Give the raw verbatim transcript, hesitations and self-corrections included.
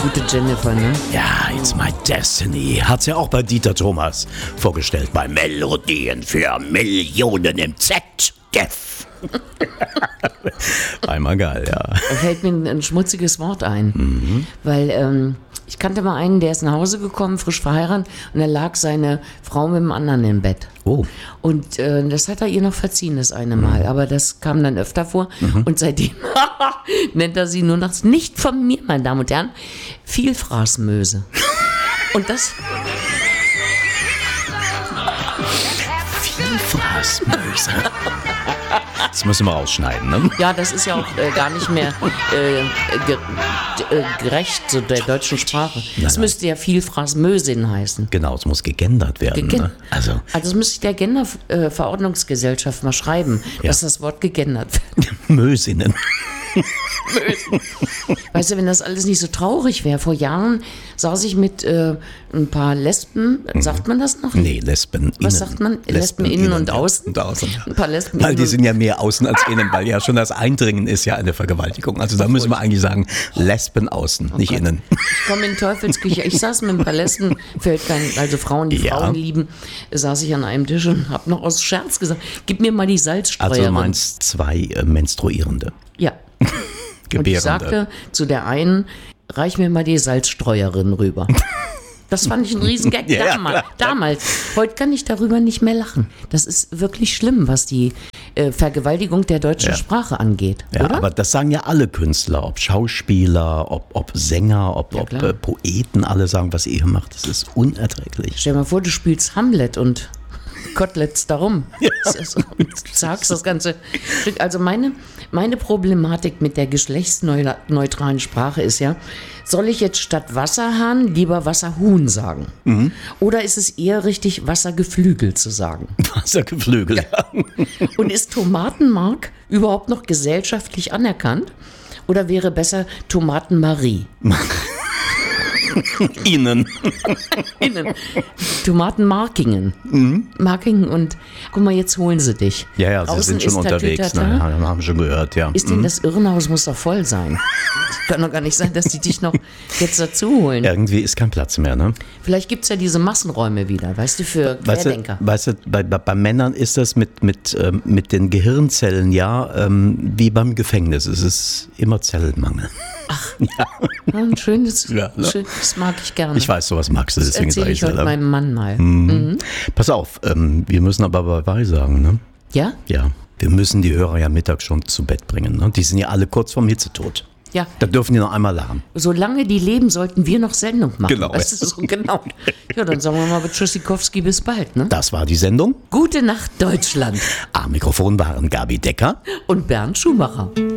Gute Jennifer, ne? Ja, It's My Destiny. Hat's ja auch bei Dieter Thomas vorgestellt. Bei Melodien für Millionen im Z D F. Einmal geil, ja. Da fällt mir ein, ein schmutziges Wort ein. Mhm. Weil ähm, ich kannte mal einen, der ist nach Hause gekommen, frisch verheiratet, und da lag seine Frau mit dem anderen im Bett. Oh. Und äh, das hat er ihr noch verziehen, das eine Mal. Aber das kam dann öfter vor. Mhm. Und seitdem nennt er sie nur noch, nicht von mir, meine Damen und Herren, Vielfraßmöse. Und das... Vielfraßmöse. Das müssen wir ausschneiden, ne? Ja, das ist ja auch äh, gar nicht mehr äh, ge- äh, gerecht so der deutschen Sprache. Das müsste ja Vielfraßmösin heißen. Genau, es muss gegendert werden. Gegen- ne? Also, Also das müsste ich der Genderverordnungsgesellschaft mal schreiben, Ja. dass das Wort gegendert wird. Mösinnen. Weißt du, wenn das alles nicht so traurig wäre. Vor Jahren saß ich mit äh, ein paar Lesben, sagt man das noch? Nee, Lesben. Was innen. sagt man? Lesben innen und ja. außen? Und außen. Ein paar Lesben Weil innen die und- sind ja mehr außen als innen, weil ja schon das Eindringen ist ja eine Vergewaltigung. Also da müssen wir eigentlich sagen, Lesben außen, nicht Gott. innen. Ich komme in Teufelsküche. Ich saß mit ein paar Lesben, fällt kein, also Frauen, die Ja. Frauen lieben, saß ich an einem Tisch und habe noch aus Scherz gesagt, gib mir mal die Salzstreuerin. Also du meinst zwei äh, Menstruierende, Ja. Und ich Gebärende. sagte zu der einen, reich mir mal die Salzstreuerin rüber. Das fand ich ein Riesengag Ja, ja, damals, klar. damals. Heute kann ich darüber nicht mehr lachen. Das ist wirklich schlimm, was die äh, Vergewaltigung der deutschen Ja. Sprache angeht. Ja, oder? aber das sagen ja alle Künstler, ob Schauspieler, ob, ob Sänger, ob, Ja, ob klar. äh, Poeten, alle sagen, was ihr macht, das ist unerträglich. Stell dir mal vor, du spielst Hamlet und Koteletts darum. Das ist- Und du sagst das ganze Stück. Also meine, meine Problematik mit der geschlechtsneutralen Sprache ist ja, soll ich jetzt statt Wasserhahn lieber Wasserhuhn sagen? Mhm. Oder ist es eher richtig, Wassergeflügel zu sagen? Wassergeflügel. Ja. Und ist Tomatenmark überhaupt noch gesellschaftlich anerkannt? Oder wäre besser Tomatenmarie? Ihnen. Innen. Tomatenmarkingen. Markingen und, guck mal, jetzt holen sie dich. Ja, ja, sie Außen sind schon ist unterwegs. Tatütata. Ne? Ja, haben schon gehört, ja. Ist denn das Irrenhaus muss doch voll sein? Kann doch gar nicht sein, dass die dich noch jetzt dazu holen. Irgendwie ist kein Platz mehr, ne? Vielleicht gibt es ja diese Massenräume wieder, weißt du, für Weißt Querdenker. du, weißt du bei, bei, bei Männern ist das mit, mit, ähm, mit den Gehirnzellen ja ähm, wie beim Gefängnis. Es ist immer Zellenmangel. Ja, ein schönes, Ja, ne? schön, das mag ich gerne. Ich weiß, sowas magst du, das deswegen erzähle sage ich ich heute es. meinem Mann mal. Mhm. Pass auf, ähm, wir müssen aber dabei sagen, ne? Ja? Ja, wir müssen die Hörer ja mittags schon zu Bett bringen. Ne? Die sind ja alle kurz vorm Hitzetod. Ja. Da dürfen die noch einmal lachen. Solange die leben, sollten wir noch Sendung machen. Genau. Weißt du, so genau. Ja, dann sagen wir mal mit Tschüssikowski bis bald. Ne? Das war die Sendung. Gute Nacht, Deutschland. Am Mikrofon waren Gabi Decker. Und Bernd Schumacher.